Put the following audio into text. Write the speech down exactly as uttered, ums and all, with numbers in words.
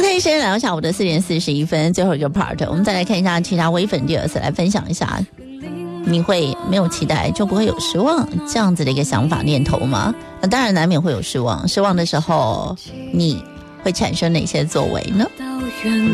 OK， 时间来到下午的四点四十一分，最后一个 part， 我们再来看一下其他微粉第二次来分享一下，你会没有期待就不会有失望这样子的一个想法念头吗？那当然难免会有失望，失望的时候你会产生哪些作为呢？